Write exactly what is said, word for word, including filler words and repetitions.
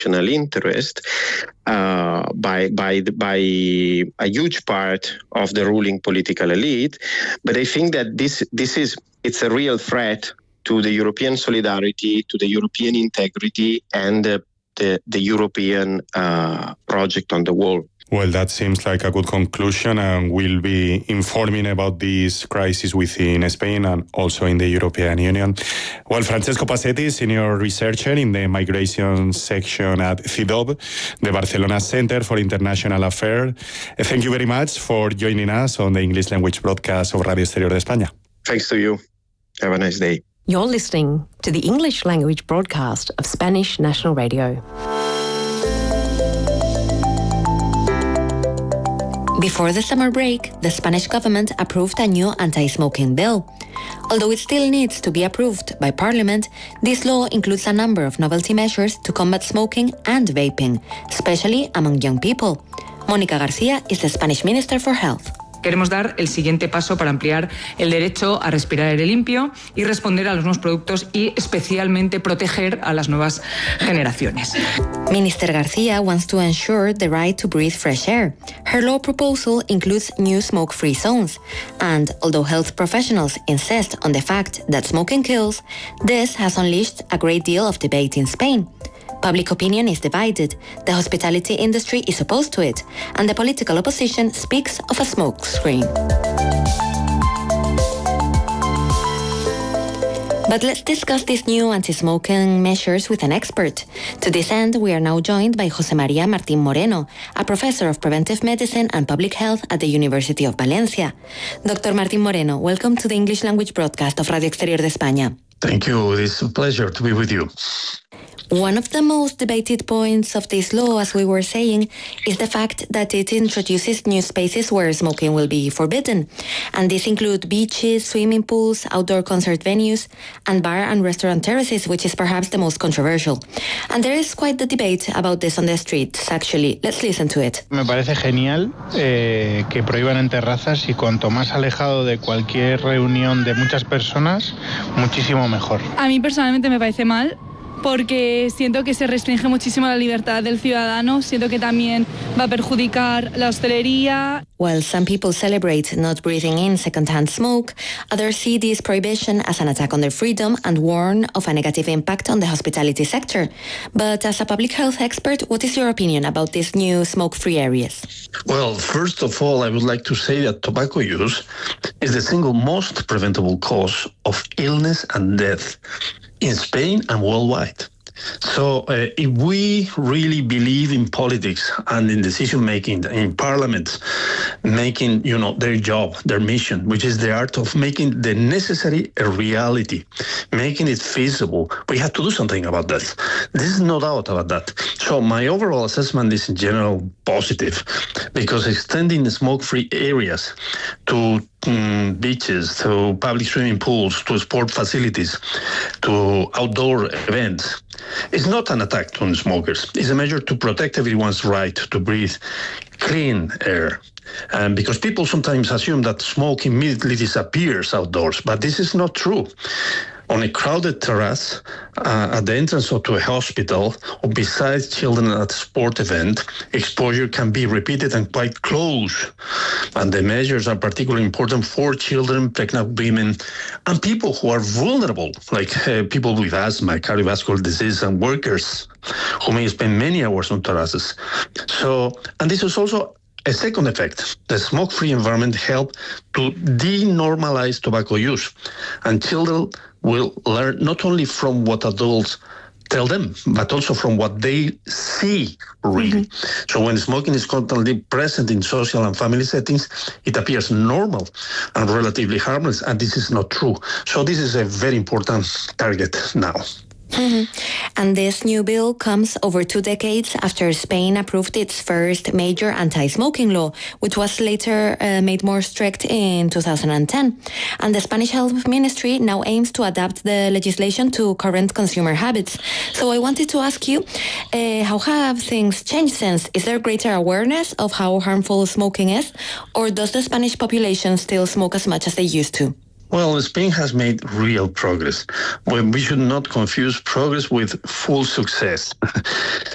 national interest uh, by by the, by a huge part of the ruling political elite. But I think that this this is it's a real threat to the European solidarity, to the European integrity, and uh, the the European uh, project on the whole. Well, that seems like a good conclusion, and we'll be informing about this crisis within Spain and also in the European Union. Well, Francesco Passetti, senior researcher in the migration section at C I D O B, the Barcelona Center for International Affairs. Thank you very much for joining us on the English language broadcast of Radio Exterior de España. Thanks to you. Have a nice day. You're listening to the English language broadcast of Spanish National Radio. Before the summer break, the Spanish government approved a new anti-smoking bill. Although it still needs to be approved by Parliament, this law includes a number of novelty measures to combat smoking and vaping, especially among young people. Mónica García is the Spanish Minister for Health. Queremos dar el siguiente paso para ampliar el derecho a respirar aire limpio y responder a los nuevos productos y especialmente proteger a las nuevas generaciones. Minister García wants to ensure the right to breathe fresh air. Her law proposal includes new smoke-free zones. And although health professionals insist on the fact that smoking kills, this has unleashed a great deal of debate in Spain. Public opinion is divided, the hospitality industry is opposed to it, and the political opposition speaks of a smoke screen. But let's discuss these new anti-smoking measures with an expert. To this end, we are now joined by José María Martín Moreno, a professor of preventive medicine and public health at the University of Valencia. Doctor Martín Moreno, welcome to the English language broadcast of Radio Exterior de España. Thank you. It's a pleasure to be with you. One of the most debated points of this law, as we were saying, is the fact that it introduces new spaces where smoking will be forbidden. And these include beaches, swimming pools, outdoor concert venues, and bar and restaurant terraces, which is perhaps the most controversial. And there is quite the debate about this on the streets, actually. Let's listen to it. Me parece genial eh, que prohíban en terrazas, y cuanto más alejado de cualquier reunión de muchas personas, muchísimo mejor. A mí personalmente me parece mal, porque siento que se restringe muchísimo la libertad del ciudadano, siento que también va a perjudicar la hostelería. While some people celebrate not breathing in secondhand smoke, others see this prohibition as an attack on their freedom and warn of a negative impact on the hospitality sector. But as a public health expert, what is your opinion about these new smoke-free areas? Well, first of all, I would like to say that tobacco use is the single most preventable cause of illness and death in Spain and worldwide. So uh, if we really believe in politics and in decision making, in parliaments, making, you know, their job, their mission, which is the art of making the necessary a reality, making it feasible, we have to do something about that. This is no doubt about that. So my overall assessment is in general positive, because extending the smoke-free areas to Mm, beaches, to public swimming pools, to sport facilities, to outdoor events. It's not an attack on smokers. It's a measure to protect everyone's right to breathe clean air. Um, because people sometimes assume that smoke immediately disappears outdoors, but this is not true. On a crowded terrace, uh, at the entrance of to a hospital, or besides children at a sport event, exposure can be repeated and quite close. And the measures are particularly important for children, pregnant women, and people who are vulnerable, like uh, people with asthma, cardiovascular disease, and workers who may spend many hours on terraces. So, and this is also a second effect. The smoke-free environment help to denormalize tobacco use, and children will learn not only from what adults tell them, but also from what they see, really. Mm-hmm. So when smoking is constantly present in social and family settings, it appears normal and relatively harmless, and this is not true. So this is a very important target now. Mm-hmm. And this new bill comes over two decades after Spain approved its first major anti-smoking law, which was later uh, made more strict in two thousand ten. And the Spanish Health Ministry now aims to adapt the legislation to current consumer habits. So I wanted to ask you, uh, how have things changed since? Is there greater awareness of how harmful smoking is? Or does the Spanish population still smoke as much as they used to? Well, Spain has made real progress, but we should not confuse progress with full success.